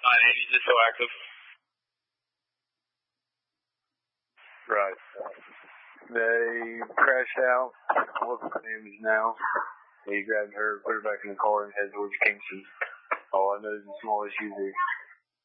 He's just so active. Right. They crashed out. What's her name is now? He grabbed her, put her back in the car, and headed towards Kingston. All I know is the small issues there.